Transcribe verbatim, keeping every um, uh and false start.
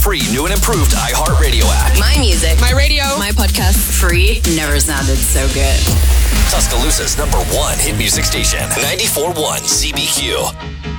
Free new and improved iHeartRadio app. My music. My radio. My podcast. Free. Never sounded so good. Tuscaloosa's number one hit music station. ninety-four point one C B Q.